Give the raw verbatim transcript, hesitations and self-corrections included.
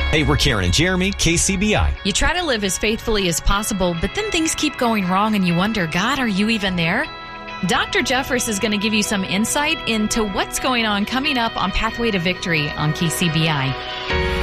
Hey, we're Karen and Jeremy, K C B I. You try to live as faithfully as possible, but then things keep going wrong and you wonder, God, are you even there? Doctor Jeffress is going to give you some insight into what's going on coming up on Pathway to Victory on K C B I.